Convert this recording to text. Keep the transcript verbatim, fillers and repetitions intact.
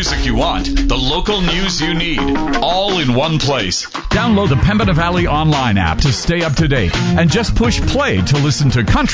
music you want, the local news you need, all in one place. Download the Pembina Valley Online app to stay up to date and just push play to listen to country